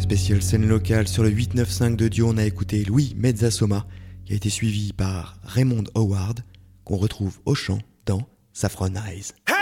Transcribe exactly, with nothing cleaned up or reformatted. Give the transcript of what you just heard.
spécial scène locale sur le huit neuf cinq de Dio, on a écouté Louis Mezzasoma, qui a été suivi par Raymond Howard, qu'on retrouve au chant dans Saffron Eyes.